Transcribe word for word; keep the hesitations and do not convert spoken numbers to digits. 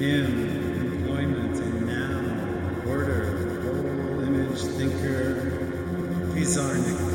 him, employment, and now, order, whole image thinker, Pizarnik.